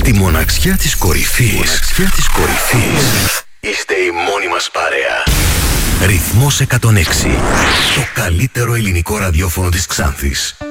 Στη μοναξιά της κορυφής. Είστε η μόνη μας παρέα. Ρυθμός 106. Το καλύτερο ελληνικό ραδιόφωνο της Ξάνθης.